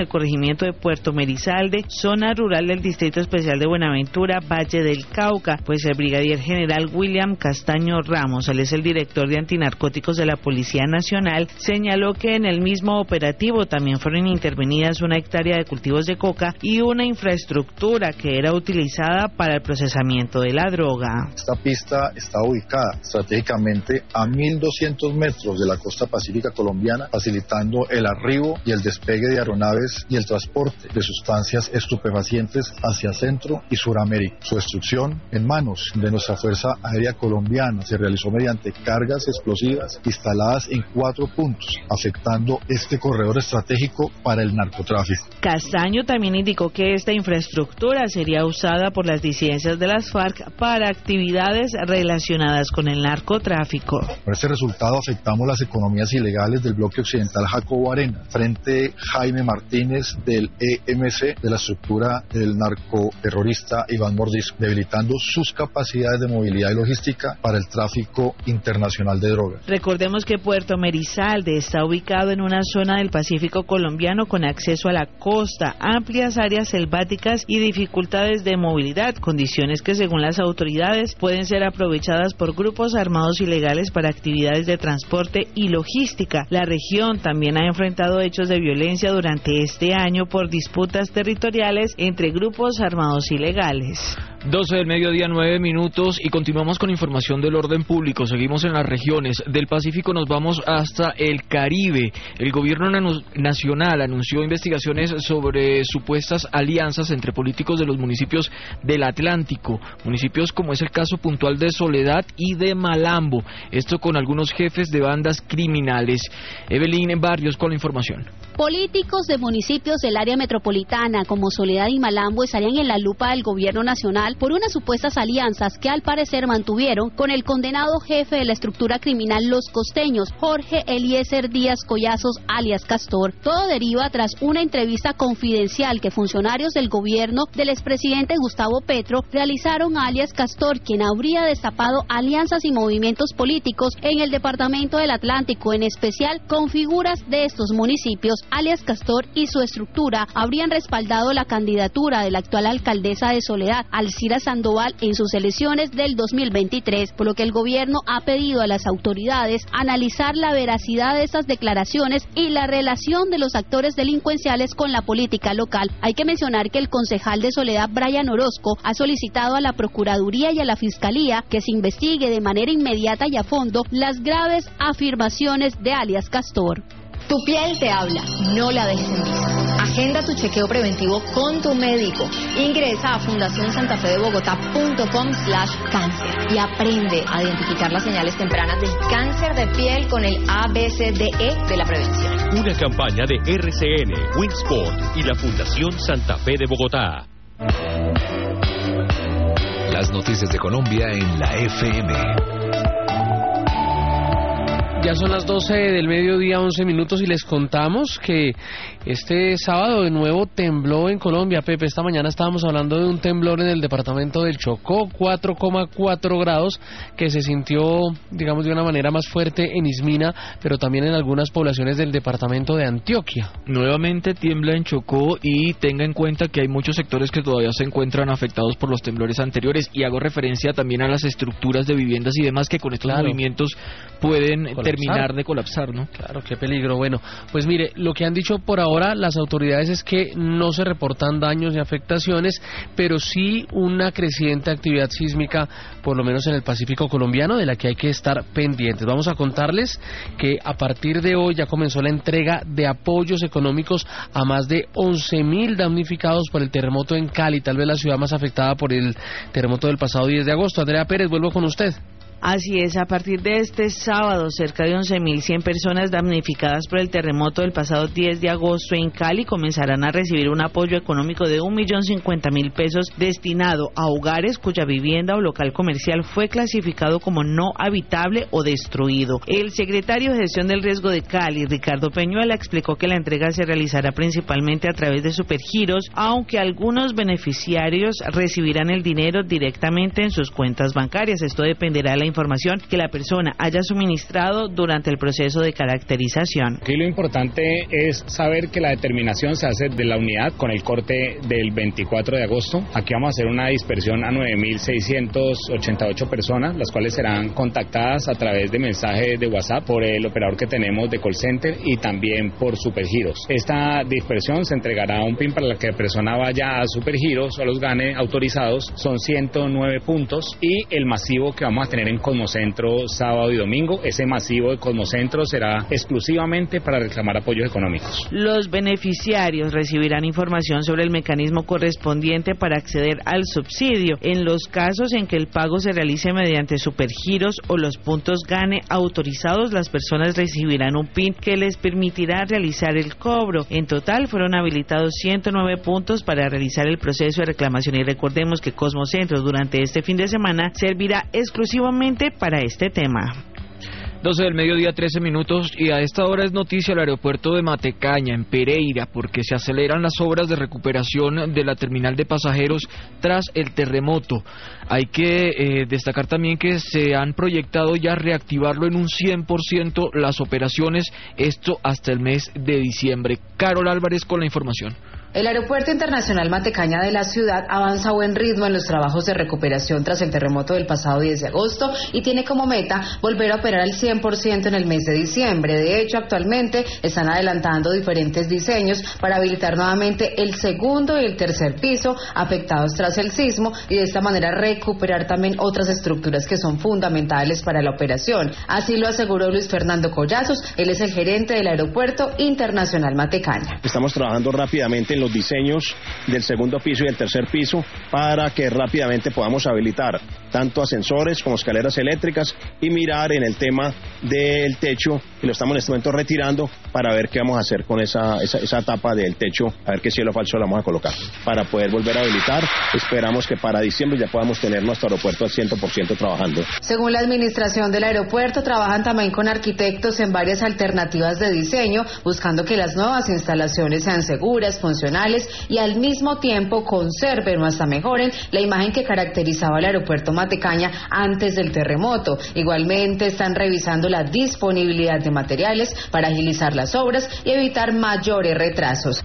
el corregimiento de Puerto Merizalde, zona rural del Distrito Especial de Buenaventura, Valle del Cauca, pues el brigadier general William Castaño Ramos, él es el director de antinarcóticos de la Policía Nacional, señaló que en el mismo operativo también fueron intervenidas 1 hectárea de cultivos de coca y una infraestructura que era utilizada para el procesamiento de la droga. Esta pista está ubicada estratégicamente a 1.200 metros de la costa pacífica colombiana, facilitando el arribo y el despegue de aeronaves y el transporte de sustancias estupefacientes hacia Centro y Suramérica. Su destrucción en manos de nuestra Fuerza Aérea Colombiana se realizó mediante cargas explosivas instaladas en 4 puntos, afectando este corredor estratégico para el narcotráfico. Castaño también indicó que esta infraestructura sería usada por las disidencias de las FARC para actividades relacionadas con el narcotráfico. Por este resultado afectamos las economías ilegales del bloque occidental Jacobo Arena, Frente Jaime Martínez del EMC, de la estructura del narcoterrorista Iván Mordisco, debilitando sus capacidades de movilidad y logística para el tráfico internacional de drogas. Recordemos que Puerto Merizalde está ubicado en una zona del Pacífico colombiano con acceso a la costa, amplias áreas selváticas y dificultades de movilidad, condiciones que según las autoridades pueden ser aprovechadas por grupos armados ilegales para actividades de transporte y logística. La región también ha enfrentado hechos de violencia durante este año por disputas territoriales entre grupos armados ilegales. 12 del mediodía, 9 minutos, y continuamos con información del orden público. Seguimos en las regiones del Pacífico, nos vamos hasta el Caribe. El gobierno nacional anunció investigaciones sobre supuestas alianzas entre políticos de los municipios del Atlántico, municipios como es el caso puntual de Soledad y de Malambo, esto con algunos jefes de bandas criminales. Evelyn Barrios con la información. Políticos de municipios del área metropolitana como Soledad y Malambo estarían en la lupa del gobierno nacional por unas supuestas alianzas que al parecer mantuvieron con el condenado jefe de la estructura criminal Los Costeños, Jorge Eliezer Díaz Collazos, alias Castor. Todo deriva tras una entrevista confidencial que funcionarios del gobierno del expresidente Gustavo Petro realizaron a alias Castor, quien habría destapado alianzas y movimientos políticos en el departamento del Atlántico, en especial con figuras de estos municipios. Alias Castor y su estructura habrían respaldado la candidatura de la actual alcaldesa de Soledad, Alcira Sandoval, en sus elecciones del 2023, por lo que el gobierno ha pedido a las autoridades analizar la veracidad de estas declaraciones y la relación de los actores delincuenciales con la política local. Hay que mencionar que el concejal de Soledad, Brian Orozco, ha solicitado a la Procuraduría y a la Fiscalía que se investigue de manera inmediata y a fondo las graves afirmaciones de alias Castor. Tu piel te habla, no la dejes en visto. Agenda tu chequeo preventivo con tu médico. Ingresa a fundacionsantafedebogotá.com/cáncer y aprende a identificar las señales tempranas del cáncer de piel con el ABCDE de la prevención. Una campaña de RCN, Winsport y la Fundación Santa Fe de Bogotá. Las noticias de Colombia en la FM. Ya son las 12 del mediodía, 11 minutos, y les contamos que este sábado de nuevo tembló en Colombia. Pepe, esta mañana estábamos hablando de un temblor en el departamento del Chocó, 4,4 grados, que se sintió, digamos, de una manera más fuerte en Ismina, pero también en algunas poblaciones del departamento de Antioquia. Nuevamente tiembla en Chocó, y tenga en cuenta que hay muchos sectores que todavía se encuentran afectados por los temblores anteriores, y hago referencia también a las estructuras de viviendas y demás que con estos movimientos pueden terminar de colapsar, ¿no? Claro, qué peligro. Bueno, pues mire, lo que han dicho por ahora las autoridades es que no se reportan daños ni afectaciones, pero sí una creciente actividad sísmica, por lo menos en el Pacífico colombiano, de la que hay que estar pendientes. Vamos a contarles que a partir de hoy ya comenzó la entrega de apoyos económicos a más de 11.000 damnificados por el terremoto en Cali, tal vez la ciudad más afectada por el terremoto del pasado 10 de agosto. Andrea Pérez, vuelvo con usted. Así es, a partir de este sábado, cerca de 11.100 personas damnificadas por el terremoto del pasado 10 de agosto en Cali comenzarán a recibir un apoyo económico de 1.050.000 pesos destinado a hogares cuya vivienda o local comercial fue clasificado como no habitable o destruido. El secretario de Gestión del Riesgo de Cali, Ricardo Peñuela, explicó que la entrega se realizará principalmente a través de supergiros, aunque algunos beneficiarios recibirán el dinero directamente en sus cuentas bancarias. Esto dependerá de la información que la persona haya suministrado durante el proceso de caracterización. Aquí lo importante es saber que la determinación se hace de la unidad con el corte del 24 de agosto. Aquí vamos a hacer una dispersión a 9.688 personas, las cuales serán contactadas a través de mensajes de WhatsApp por el operador que tenemos de call center y también por Supergiros. Esta dispersión se entregará a un PIN para que la persona vaya a Supergiros o a los GANE autorizados. Son 109 puntos y el masivo que vamos a tener en Cosmocentro sábado y domingo. Ese masivo de Cosmocentro será exclusivamente para reclamar apoyos económicos. Los beneficiarios recibirán información sobre el mecanismo correspondiente para acceder al subsidio. En los casos en que el pago se realice mediante Supergiros o los puntos GANE autorizados, las personas recibirán un PIN que les permitirá realizar el cobro. En total fueron habilitados 109 puntos para realizar el proceso de reclamación y recordemos que Cosmocentro durante este fin de semana servirá exclusivamente para este tema. 12 del mediodía, 13 minutos, y a esta hora es noticia el aeropuerto de Matecaña, en Pereira, porque se aceleran las obras de recuperación de la terminal de pasajeros tras el terremoto. Hay que destacar también que se han proyectado ya reactivarlo en un 100% las operaciones, esto hasta el mes de diciembre. Carol Álvarez con la información. El Aeropuerto Internacional Matecaña de la ciudad avanza a buen ritmo en los trabajos de recuperación tras el terremoto del pasado 10 de agosto y tiene como meta volver a operar al 100% en el mes de diciembre. De hecho, actualmente están adelantando diferentes diseños para habilitar nuevamente el segundo y el tercer piso afectados tras el sismo y de esta manera recuperar también otras estructuras que son fundamentales para la operación. Así lo aseguró Luis Fernando Collazos, él es el gerente del Aeropuerto Internacional Matecaña. Estamos trabajando rápidamente en los diseños del segundo piso y el tercer piso para que rápidamente podamos habilitar tanto ascensores como escaleras eléctricas y mirar en el tema del techo, y lo estamos en este momento retirando para ver qué vamos a hacer con esa tapa del techo, a ver qué cielo falso la vamos a colocar para poder volver a habilitar. Esperamos que para diciembre ya podamos tener nuestro aeropuerto al 100% trabajando. Según la administración del aeropuerto, trabajan también con arquitectos en varias alternativas de diseño, buscando que las nuevas instalaciones sean seguras, funcionales y al mismo tiempo conserven o hasta mejoren la imagen que caracterizaba el aeropuerto Matecaña antes del terremoto. Igualmente están revisando la disponibilidad de materiales para agilizar las obras y evitar mayores retrasos.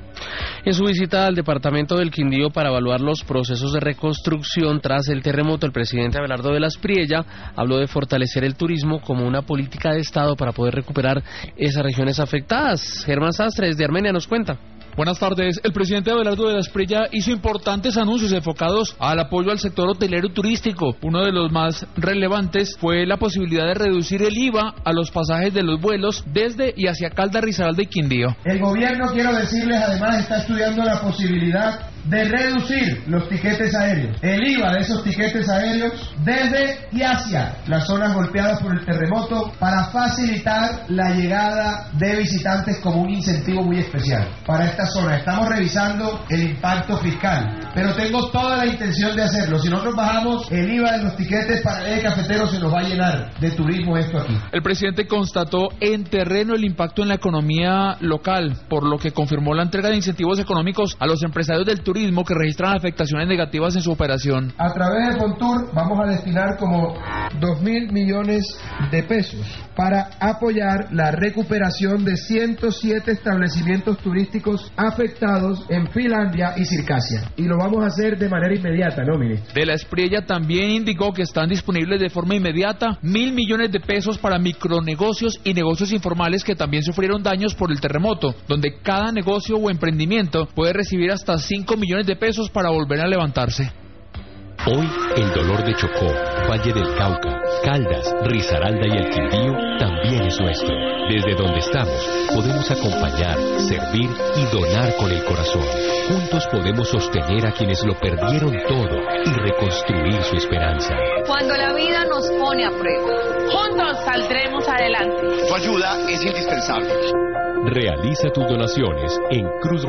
En su visita al departamento del Quindío para evaluar los procesos de reconstrucción tras el terremoto, el presidente Abelardo de la Espriella habló de fortalecer el turismo como una política de Estado para poder recuperar esas regiones afectadas. Germán Sastre desde Armenia nos cuenta. Buenas tardes. El presidente Abelardo de la Espriella hizo importantes anuncios enfocados al apoyo al sector hotelero y turístico. Uno de los más relevantes fue la posibilidad de reducir el IVA a los pasajes de los vuelos desde y hacia Caldas, Risaralda y Quindío. El gobierno, quiero decirles, además está estudiando la posibilidad de reducir los tiquetes aéreos, el IVA de esos tiquetes aéreos desde y hacia las zonas golpeadas por el terremoto para facilitar la llegada de visitantes como un incentivo muy especial para esta zona. Estamos revisando el impacto fiscal, pero tengo toda la intención de hacerlo. Si nosotros bajamos el IVA de los tiquetes para el eje cafetero, se nos va a llenar de turismo esto aquí. El presidente constató en terreno el impacto en la economía local, por lo que confirmó la entrega de incentivos económicos a los empresarios del turismo que registran afectaciones negativas en su operación. A través de Fontur vamos a destinar como 2.000 millones de pesos para apoyar la recuperación de 107 establecimientos turísticos afectados en Finlandia y Circasia. Y lo vamos a hacer de manera inmediata, ¿no, ministro? De la Espriella también indicó que están disponibles de forma inmediata 1.000 millones de pesos para micronegocios y negocios informales que también sufrieron daños por el terremoto, donde cada negocio o emprendimiento puede recibir hasta 5 millones de pesos para volver a levantarse. Hoy el dolor de Chocó, Valle del Cauca, Caldas, Risaralda y el Quindío también es nuestro. Desde donde estamos podemos acompañar, servir y donar con el corazón. Juntos podemos sostener a quienes lo perdieron todo y reconstruir su esperanza. Cuando la vida nos pone a prueba, juntos saldremos adelante. Tu ayuda es indispensable. Realiza tus donaciones en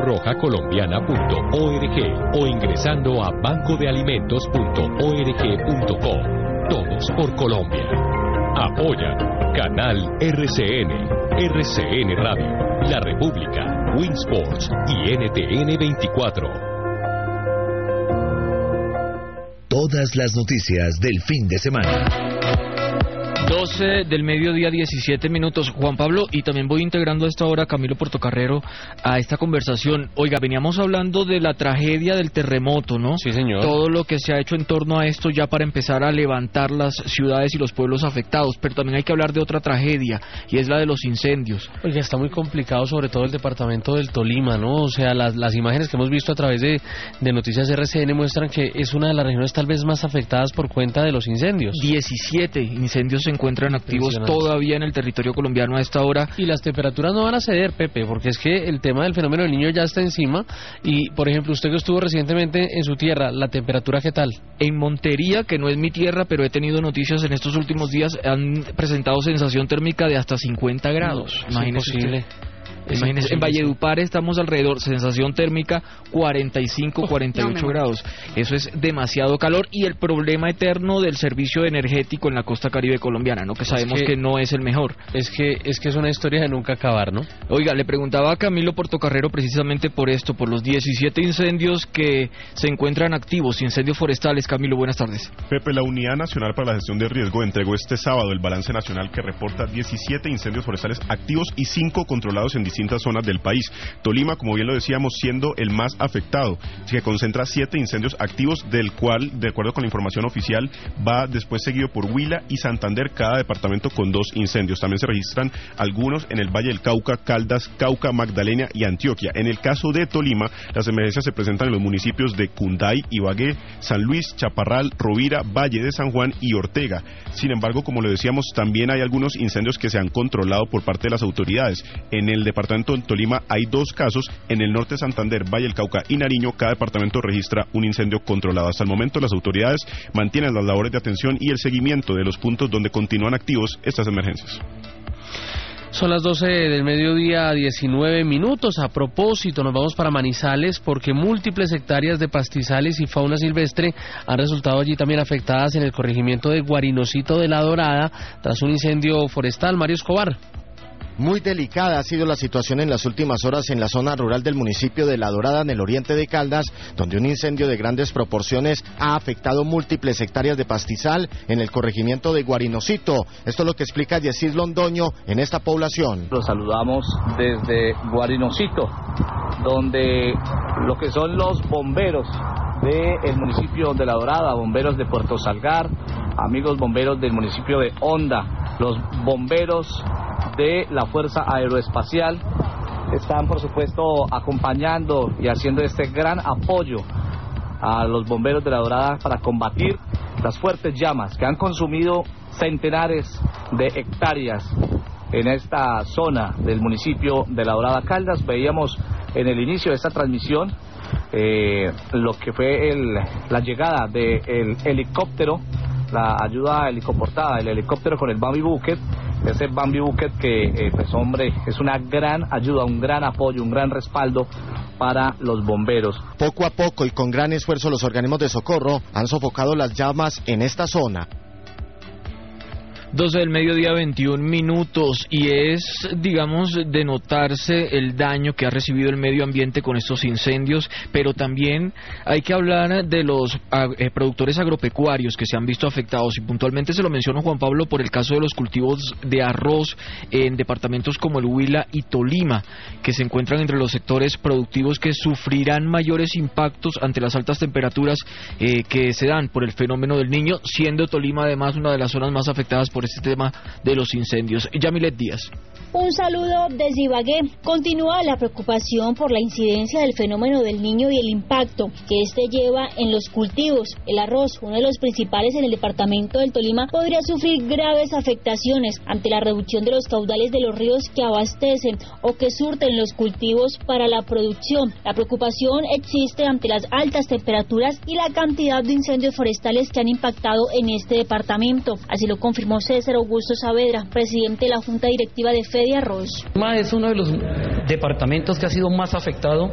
cruzrojacolombiana.org o ingresando a bancodealimentos.org.co. Todos por Colombia. Apoya Canal RCN, RCN Radio, La República, Winsports y NTN 24. Todas las noticias del fin de semana. 12 del mediodía, 17 minutos. Juan Pablo, y también voy integrando a esta hora a Camilo Portocarrero a esta conversación. Oiga, veníamos hablando de la tragedia del terremoto, ¿no? Sí, señor. Todo lo que se ha hecho en torno a esto ya para empezar a levantar las ciudades y los pueblos afectados, pero también hay que hablar de otra tragedia, y es la de los incendios. Oiga, está muy complicado, sobre todo el departamento del Tolima, ¿no? O sea, las imágenes que hemos visto a través de Noticias RCN muestran que es una de las regiones tal vez más afectadas por cuenta de los incendios. 17 incendios se encuentran activos todavía en el territorio colombiano a esta hora. Y las temperaturas no van a ceder, Pepe, porque es que el tema del fenómeno del Niño ya está encima. Y, por ejemplo, usted que estuvo recientemente en su tierra, ¿la temperatura qué tal? En Montería, que no es mi tierra, pero he tenido noticias en estos últimos días, han presentado sensación térmica de hasta 50 grados. No, imagínese usted. Imagínese, en Valledupar estamos alrededor, sensación térmica 45, 48 grados. Eso es demasiado calor, y el problema eterno del servicio energético en la costa caribe colombiana, ¿no? Que sabemos que no es el mejor. Es que es una historia de nunca acabar, ¿no? Oiga, le preguntaba a Camilo Portocarrero precisamente por esto, por los 17 incendios que se encuentran activos, incendios forestales. Camilo, buenas tardes. Pepe, la Unidad Nacional para la Gestión de Riesgo entregó este sábado el balance nacional que reporta 17 incendios forestales activos y 5 controlados en distintas zonas del país. Tolima, como bien lo decíamos, siendo el más afectado, que concentra 7 incendios activos, del cual, de acuerdo con la información oficial, va después seguido por Huila y Santander, cada departamento con 2 incendios. También se registran algunos en el Valle del Cauca, Caldas, Cauca, Magdalena y Antioquia. En el caso de Tolima, las emergencias se presentan en los municipios de Cunday, Ibagué, San Luis, Chaparral, Rovira, Valle de San Juan y Ortega. Sin embargo, como lo decíamos, también hay algunos incendios que se han controlado por parte de las autoridades. En el departamento de Tolima hay 2 casos, en el norte de Santander, Valle del Cauca y Nariño, cada departamento registra un incendio controlado. Hasta el momento las autoridades mantienen las labores de atención y el seguimiento de los puntos donde continúan activos estas emergencias. Son las 12 del mediodía, 19 minutos. A propósito, nos vamos para Manizales porque múltiples hectáreas de pastizales y fauna silvestre han resultado allí también afectadas en el corregimiento de Guarinocito de la Dorada tras un incendio forestal. Mario Escobar. Muy delicada ha sido la situación en las últimas horas en la zona rural del municipio de La Dorada, en el oriente de Caldas, donde un incendio de grandes proporciones ha afectado múltiples hectáreas de pastizal en el corregimiento de Guarinocito. Esto es lo que explica Yesid Londoño en esta población. Los saludamos desde Guarinocito, donde lo que son los bomberos del municipio de La Dorada, bomberos de Puerto Salgar, amigos bomberos del municipio de Honda, los bomberos de la Fuerza Aeroespacial están, por supuesto, acompañando y haciendo este gran apoyo a los bomberos de La Dorada para combatir las fuertes llamas que han consumido centenares de hectáreas en esta zona del municipio de La Dorada. Caldas, veíamos en el inicio de esta transmisión lo que fue la llegada del helicóptero, la ayuda helicoportada, el helicóptero con el Bambi Bucket, ese Bambi Bucket que, pues hombre, es una gran ayuda, un gran apoyo, un gran respaldo para los bomberos. Poco a poco y con gran esfuerzo los organismos de socorro han sofocado las llamas en esta zona. 12 del mediodía, 21 minutos, y es, digamos, de notarse el daño que ha recibido el medio ambiente con estos incendios, pero también hay que hablar de los productores agropecuarios que se han visto afectados, y puntualmente se lo menciono, Juan Pablo, por el caso de los cultivos de arroz en departamentos como el Huila y Tolima, que se encuentran entre los sectores productivos que sufrirán mayores impactos ante las altas temperaturas que se dan por el fenómeno del Niño, siendo Tolima además una de las zonas más afectadas por este tema de los incendios. Yamilet Díaz. Un saludo desde Ibagué. Continúa la preocupación por la incidencia del fenómeno del Niño y el impacto que este lleva en los cultivos. El arroz, uno de los principales en el departamento del Tolima, podría sufrir graves afectaciones ante la reducción de los caudales de los ríos que abastecen o que surten los cultivos para la producción. La preocupación existe ante las altas temperaturas y la cantidad de incendios forestales que han impactado en este departamento. Así lo confirmó César Augusto Saavedra, presidente de la Junta Directiva de Arroz. Es uno de los departamentos que ha sido más afectado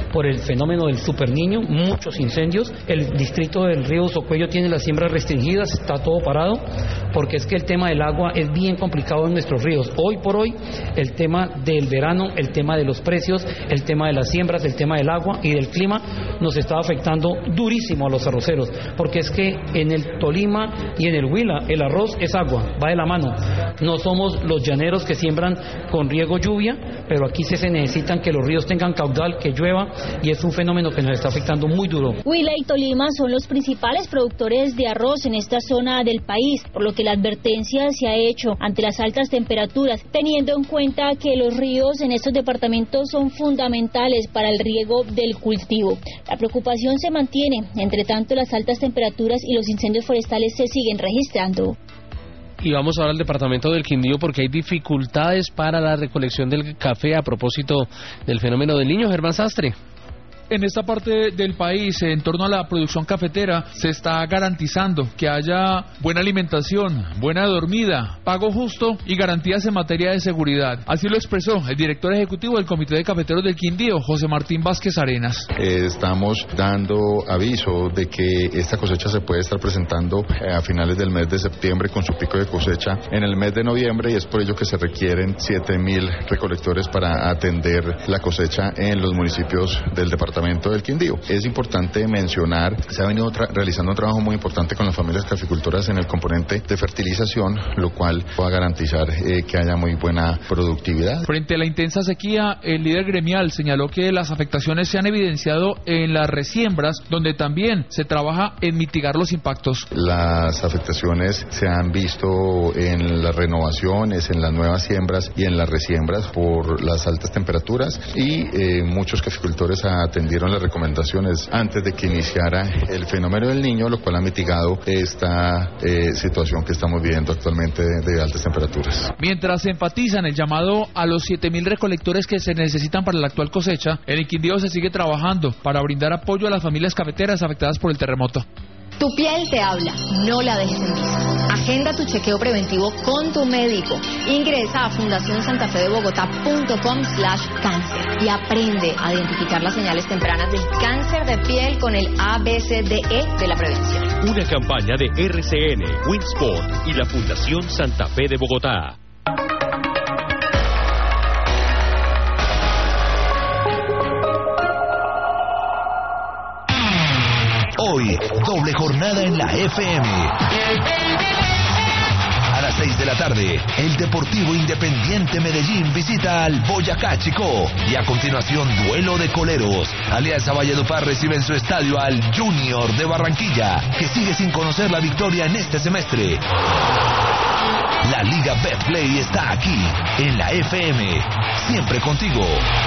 por el fenómeno del superniño, muchos incendios. El distrito del río Socuello tiene las siembras restringidas, está todo parado, porque es que el tema del agua es bien complicado en nuestros ríos. Hoy por hoy, el tema del verano, el tema de los precios, el tema de las siembras, el tema del agua y del clima nos está afectando durísimo a los arroceros, porque es que en el Tolima y en el Huila el arroz es agua, va de la mano. No somos los llaneros que siembran con riego lluvia, pero aquí sí se necesitan que los ríos tengan caudal, que llueva, y es un fenómeno que nos está afectando muy duro. Huila y Tolima son los principales productores de arroz en esta zona del país, por lo que la advertencia se ha hecho ante las altas temperaturas, teniendo en cuenta que los ríos en estos departamentos son fundamentales para el riego del cultivo. La preocupación se mantiene, entre tanto las altas temperaturas y los incendios forestales se siguen registrando. Y vamos ahora al departamento del Quindío porque hay dificultades para la recolección del café a propósito del fenómeno del Niño. Germán Sastre. En esta parte del país, en torno a la producción cafetera, se está garantizando que haya buena alimentación, buena dormida, pago justo y garantías en materia de seguridad. Así lo expresó el director ejecutivo del Comité de Cafeteros del Quindío, José Martín Vázquez Arenas. Estamos dando aviso de que esta cosecha se puede estar presentando a finales del mes de septiembre con su pico de cosecha en el mes de noviembre, y es por ello que se requieren 7.000 recolectores para atender la cosecha en los municipios del departamento del Quindío. Es importante mencionar, se ha venido realizando un trabajo muy importante con las familias caficultoras en el componente de fertilización, lo cual va a garantizar que haya muy buena productividad. Frente a la intensa sequía, el líder gremial señaló que las afectaciones se han evidenciado en las resiembras, donde también se trabaja en mitigar los impactos. Las afectaciones se han visto en las renovaciones, en las nuevas siembras y en las resiembras por las altas temperaturas, y muchos caficultores atendieron las recomendaciones antes de que iniciara el fenómeno del Niño, lo cual ha mitigado esta situación que estamos viviendo actualmente de altas temperaturas. Mientras se enfatizan el llamado a los 7.000 recolectores que se necesitan para la actual cosecha, en el Quindío se sigue trabajando para brindar apoyo a las familias cafeteras afectadas por el terremoto. Tu piel te habla, no la dejes en vista. Agenda tu chequeo preventivo con tu médico. Ingresa a fundacionsantafedebogotá.com/cáncer y aprende a identificar las señales tempranas del cáncer de piel con el ABCDE de la prevención. Una campaña de RCN, Winsport y la Fundación Santa Fe de Bogotá. Hoy, doble jornada en la FM. A las 6 de la tarde, el Deportivo Independiente Medellín visita al Boyacá Chicó. Y a continuación, duelo de coleros. Alianza Valledupar recibe en su estadio al Junior de Barranquilla, que sigue sin conocer la victoria en este semestre. La Liga Betplay está aquí, en la FM. Siempre contigo.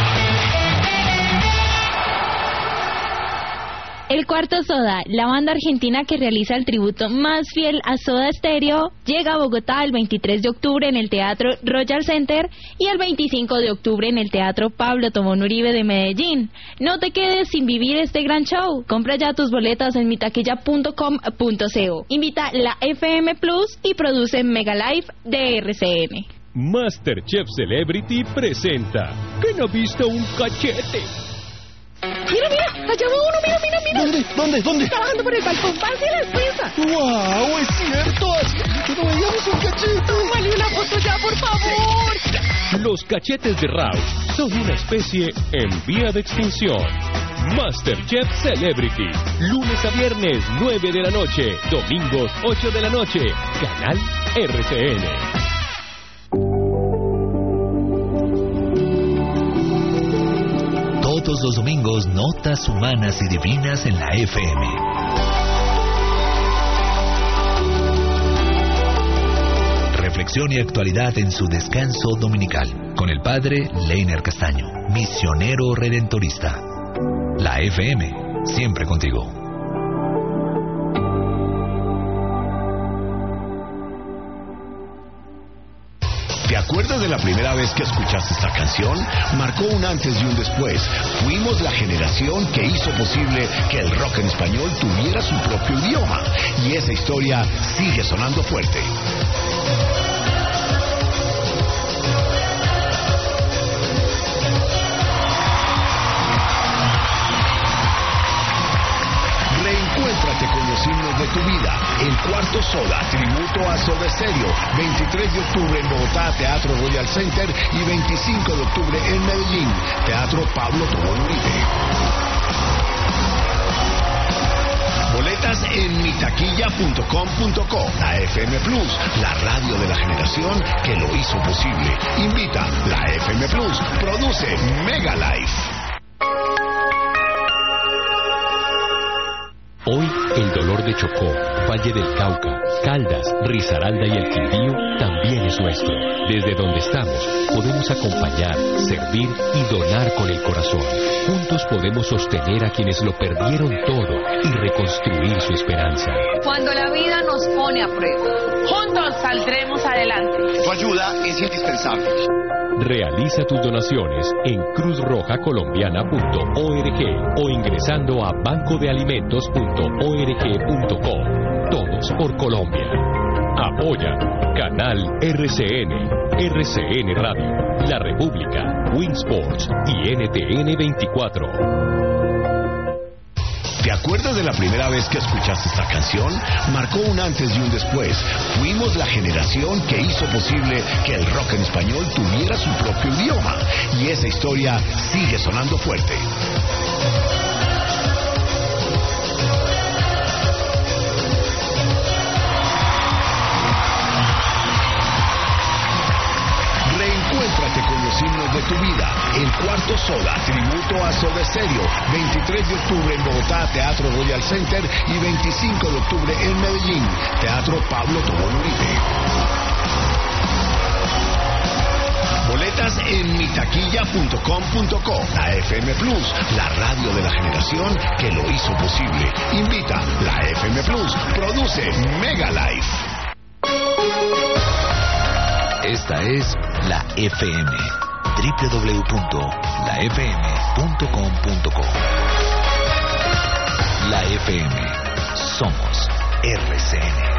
El Cuarto Soda, la banda argentina que realiza el tributo más fiel a Soda Stereo, llega a Bogotá el 23 de octubre en el Teatro Royal Center y el 25 de octubre en el Teatro Pablo Tobón Uribe de Medellín. No te quedes sin vivir este gran show. Compra ya tus boletas en mitaquilla.com.co. Invita la FM Plus y produce Mega Live de RCN. Masterchef Celebrity presenta ¿Quién ha visto un cachete? Mira, allá va uno, mira. ¿Dónde? Está bajando por el balcón, pase la despensa. ¡Wow! ¡Es cierto! ¡Que no veíamos un cachete! Tómale una foto ya, por favor. Los cachetes de Rausch son una especie en vía de extinción. Masterchef Celebrity, lunes a viernes 9 de la noche, domingos 8 de la noche, canal RCN. Todos los domingos, notas humanas y divinas en la FM. Reflexión y actualidad en su descanso dominical. Con el padre Leiner Castaño, misionero redentorista. La FM, siempre contigo. ¿Te acuerdas de la primera vez que escuchaste esta canción? Marcó un antes y un después. Fuimos la generación que hizo posible que el rock en español tuviera su propio idioma. Y esa historia sigue sonando fuerte. tu vida. El Cuarto Soda, tributo a Soda Stereo. 23 de octubre en Bogotá, Teatro Royal Center. Y 25 de octubre en Medellín, Teatro Pablo Tobón Uribe. Boletas en mitaquilla.com.co. La FM Plus, la radio de la generación que lo hizo posible. Invita la FM Plus. Produce Mega Life. Hoy el dolor de Chocó, Valle del Cauca, Caldas, Risaralda y el Quindío también es nuestro. Desde donde estamos podemos acompañar, servir y donar con el corazón. Juntos podemos sostener a quienes lo perdieron todo y reconstruir su esperanza. Cuando la vida nos pone a prueba, juntos saldremos adelante. Tu ayuda es indispensable. Realiza tus donaciones en cruzrojacolombiana.org o ingresando a bancodealimentos.org.co. Todos por Colombia. Apoya Canal RCN, RCN Radio, La República, Winsports y NTN 24. ¿Te acuerdas de la primera vez que escuchaste esta canción? Marcó un antes y un después. Fuimos la generación que hizo posible que el rock en español tuviera su propio idioma. Y esa historia sigue sonando fuerte. Reencuéntrate con los himnos de tu vida. El Cuarto Soda, tributo a Soda Stereo. 23 de octubre en Bogotá, Teatro Royal Center. Y 25 de octubre en Medellín, Teatro Pablo Tobón Uribe. Boletas en mitaquilla.com.co. La FM Plus, la radio de la generación que lo hizo posible. Invita la FM Plus. Produce Mega Life. Esta es la FM. www.lafm.com.co. La FM. Somos RCN.